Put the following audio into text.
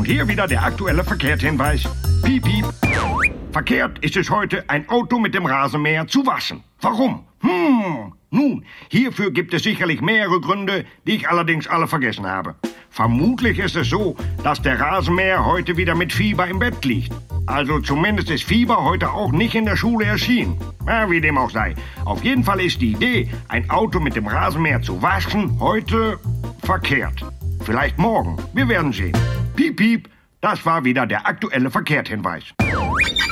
hier wieder der aktuelle Verkehrshinweis. Piep, piep. Verkehrt ist es heute, ein Auto mit dem Rasenmäher zu waschen. Warum? Nun, hierfür gibt es sicherlich mehrere Gründe, die ich allerdings alle vergessen habe. Vermutlich ist es so, dass der Rasenmäher heute wieder mit Fieber im Bett liegt. Also zumindest ist Fieber heute auch nicht in der Schule erschienen. Wie dem auch sei. Auf jeden Fall ist die Idee, ein Auto mit dem Rasenmäher zu waschen, heute verkehrt. Vielleicht morgen. Wir werden sehen. Piep, piep. Das war wieder der aktuelle Verkehrshinweis.